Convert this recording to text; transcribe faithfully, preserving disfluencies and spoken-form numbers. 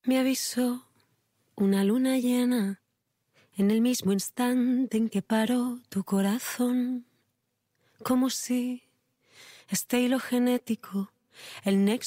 Me avisó una luna llena en el mismo instante en que paró tu corazón, como si este hilo genético, el nexo